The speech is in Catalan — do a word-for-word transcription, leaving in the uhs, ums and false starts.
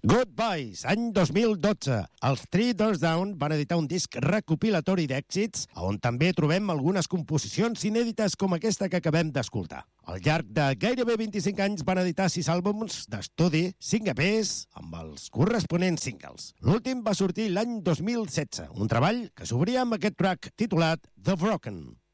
Good Boys, any dos mil dotze. Els Three Doors Down van editar un disc recopilatori d'èxits on també trobem algunes composicions inèdites com aquesta que acabem d'escoltar. Al llarg de gairebé vint-i-cinc anys van editar sis àlbums d'estudi, cinc E Pes, amb els corresponents singles. L'últim va sortir l'any dos mil setze, un treball que s'obria amb aquest track titulat The Broken.